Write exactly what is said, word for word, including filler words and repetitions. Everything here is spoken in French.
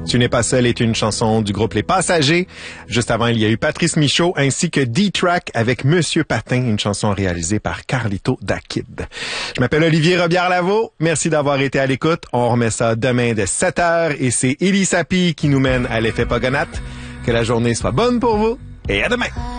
Tu n'es pas seul est une chanson du groupe Les Passagers. Juste avant, il y a eu Patrice Michaud ainsi que D-Track avec Monsieur Patin, une chanson réalisée par Carlito Da Kid. Je m'appelle Olivier Robillard-Lavaux. Merci d'avoir été à l'écoute. On remet ça demain dès sept heures et c'est Élie Sapi qui nous mène à l'effet Pogonat. Que la journée soit bonne pour vous et à demain!